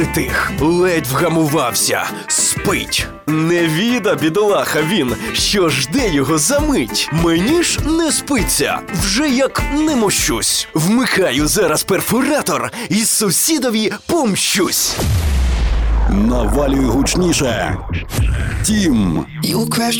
Тих ледь вгамувався, спить. Невіда, бідолаха він, що жде його за мить. Мені ж не спиться, вже як не мощусь. Вмикаю зараз перфоратор і сусідові помщусь. Навалюй гучніше. Тім. You crashed